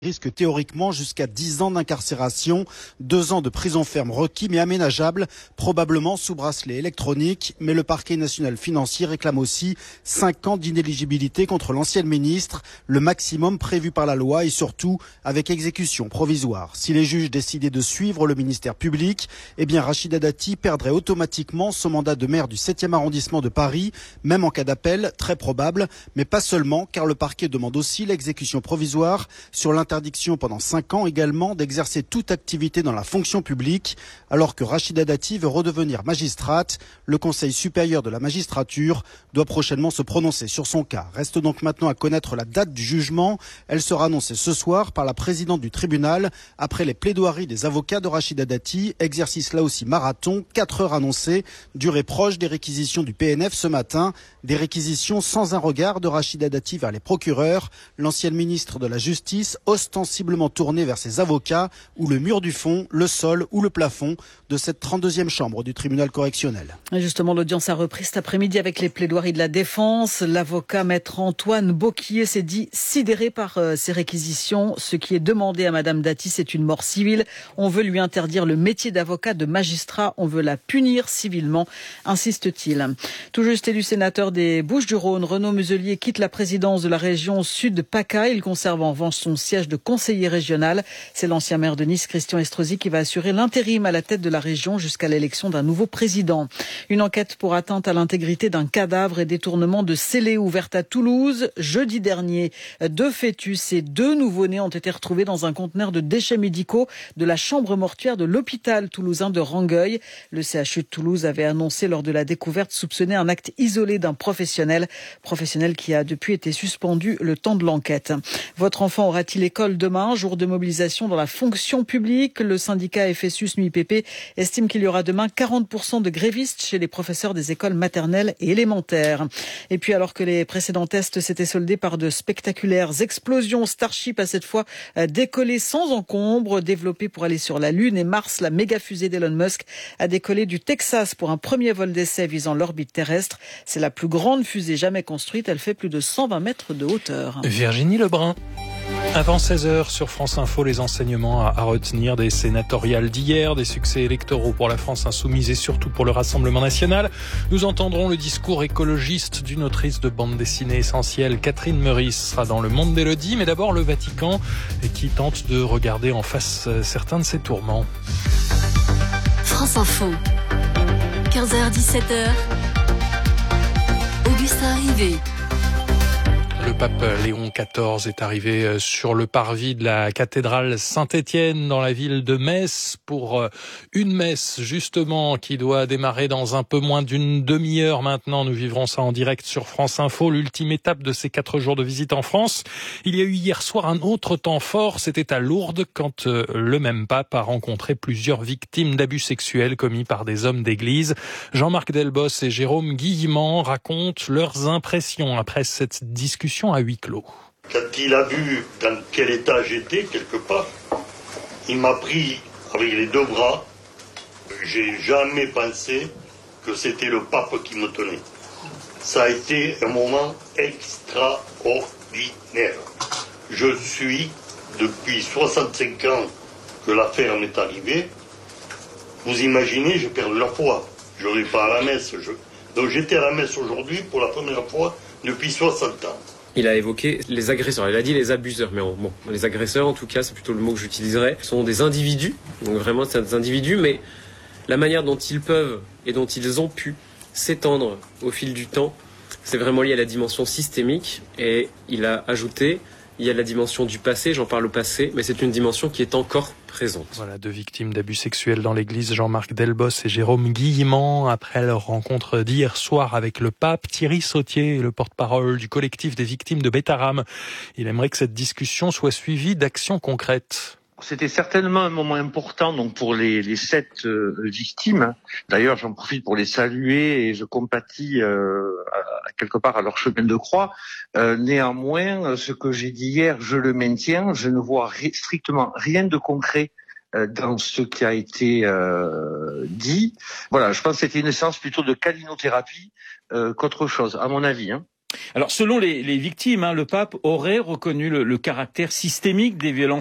Risque théoriquement jusqu'à 10 ans d'incarcération, 2 ans de prison ferme requis mais aménageable, probablement sous bracelet électronique. Mais le parquet national financier réclame aussi 5 ans d'inéligibilité contre l'ancienne ministre, le maximum prévu par la loi et surtout avec exécution provisoire. Si les juges décidaient de suivre le ministère public, Rachida Dati perdrait automatiquement son mandat de maire du 7e arrondissement de Paris, même en cas d'appel, très probable, mais pas seulement, car le parquet demande aussi l'exécution provisoire sur l'interdiction pendant 5 ans également d'exercer toute activité dans la fonction publique, alors que Rachida Dati veut redevenir magistrate. Le Conseil supérieur de la magistrature doit prochainement se prononcer sur son cas. Reste donc maintenant à connaître la date du jugement. Elle sera annoncée ce soir par la présidente du tribunal, après les plaidoiries des avocats de Rachida Dati. Exercice là aussi marathon, 4 heures annoncées, durée proche des réquisitions du PNF ce matin. Des réquisitions sans un regard de Rachida Dati vers les procureurs. L'ancienne ministre de la Justice, ostensiblement tournée vers ses avocats, ou le mur du fond, le sol ou le plafond de cette 32e chambre du tribunal correctionnel. Et justement, l'audience a repris cet après-midi avec les plaidoiries de la défense. L'avocat maître Antoine Beauquier s'est dit sidéré par ces réquisitions. Ce qui est demandé à Madame Dati, c'est une mort civile. On veut lui interdire le métier d'avocat, de magistrat. On veut la punir civilement, insiste-t-il. Tout juste élu sénateur des Bouches-du-Rhône, Renaud Muselier quitte la présidence de la région Sud PACA. Il conserve en revanche son siège de conseiller régional. C'est l'ancien maire de Nice, Christian Estrosi, qui va assurer l'intérim à la tête de la région jusqu'à l'élection d'un nouveau président. Une enquête pour atteinte à l'intégrité d'un cadavre et détournement de scellés ouverte à Toulouse. Jeudi dernier, 2 fœtus et 2 nouveau-nés ont été retrouvés dans un conteneur de déchets médicaux de la chambre mortuaire de l'hôpital toulousain de Rangueil. Le CHU de Toulouse avait annoncé lors de la découverte soupçonner un acte isolé d'un professionnel qui a depuis été suspendu le temps de l'enquête. Votre enfant aura-t-il école demain, jour de mobilisation dans la fonction publique? Le syndicat FSUS NUIPP estime qu'il y aura demain 40% de grévistes chez les professeurs des écoles maternelles et élémentaires. Et puis alors que les précédents tests s'étaient soldés par de spectaculaires explosions, Starship a cette fois décollé sans encombre. Développée pour aller sur la Lune et Mars, la méga fusée d'Elon Musk a décollé du Texas pour un premier vol d'essai visant l'orbite terrestre. C'est la plus grande fusée jamais construite. Elle fait plus de 120 mètres de hauteur. Virginie Lebrun. Avant 16h sur France Info, les enseignements à retenir des sénatoriales d'hier, des succès électoraux pour la France insoumise et surtout pour le Rassemblement national. Nous entendrons le discours écologiste d'une autrice de bande dessinée essentielle, Catherine Meurice, sera dans Le Monde d'Élodie, mais d'abord le Vatican qui tente de regarder en face certains de ses tourments. France Info, 15h-17h, Augustin Rivet. Le pape Léon XIV est arrivé sur le parvis de la cathédrale Saint-Étienne dans la ville de Metz pour une messe justement qui doit démarrer dans un peu moins d'une demi-heure maintenant. Nous vivrons ça en direct sur France Info, l'ultime étape de ces 4 jours de visite en France. Il y a eu hier soir un autre temps fort, c'était à Lourdes quand le même pape a rencontré plusieurs victimes d'abus sexuels commis par des hommes d'église. Jean-Marc Delbos et Jérôme Guillemant racontent leurs impressions après cette discussion à huis clos. Quand il a vu dans quel état j'étais, quelque part, il m'a pris avec les 2 bras. J'ai jamais pensé que c'était le pape qui me tenait. Ça a été un moment extraordinaire. Je suis, depuis 65 ans que l'affaire m'est arrivée, vous imaginez, je perds la foi. Je ne vais pas à la messe. Donc j'étais à la messe aujourd'hui pour la première fois depuis 60 ans. Il a évoqué les agresseurs, il a dit les abuseurs, mais bon, les agresseurs en tout cas, c'est plutôt le mot que j'utiliserais, sont des individus, donc vraiment c'est des individus, mais la manière dont ils peuvent et dont ils ont pu s'étendre au fil du temps, c'est vraiment lié à la dimension systémique, et il a ajouté, il y a la dimension du passé, j'en parle au passé, mais c'est une dimension qui est encore présente. Voilà, 2 victimes d'abus sexuels dans l'église, Jean-Marc Delbos et Jérôme Guillemant, après leur rencontre d'hier soir avec le pape. Thierry Sautier, le porte-parole du collectif des victimes de Bétarame. Il aimerait que cette discussion soit suivie d'actions concrètes. C'était certainement un moment important donc pour les 7 victimes. D'ailleurs, j'en profite pour les saluer et je compatis quelque part à leur chemin de croix. Néanmoins, ce que j'ai dit hier, je le maintiens. Je ne vois strictement rien de concret dans ce qui a été dit. Voilà, je pense que c'était une séance plutôt de câlinothérapie qu'autre chose, à mon avis. Alors, selon les victimes, le pape aurait reconnu le caractère systémique des violences